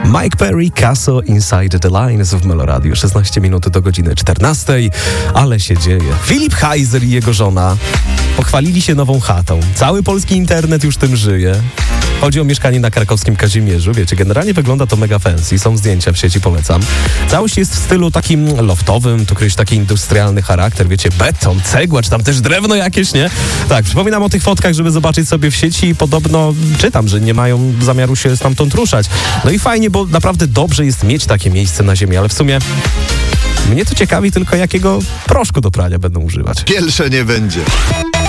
Mike Perry, Caso, Inside the Lines w Meloradiu. 16 minut do godziny 14. Ale się dzieje. Filip Heiser i jego żona pochwalili się nową chatą. Cały polski internet już tym żyje. Chodzi o mieszkanie na krakowskim Kazimierzu. Wiecie, generalnie wygląda to mega fancy. Są zdjęcia w sieci, polecam. Całość jest w stylu takim loftowym, tu kryć taki industrialny charakter. Wiecie, beton, cegła, czy tam też drewno jakieś, nie? Tak, przypominam o tych fotkach, żeby zobaczyć sobie w sieci i podobno czytam, że nie mają zamiaru się stamtąd ruszać. No i fajnie, bo naprawdę dobrze jest mieć takie miejsce na ziemi, ale w sumie mnie to ciekawi tylko, jakiego proszku do prania będą używać. Pierwsze nie będzie.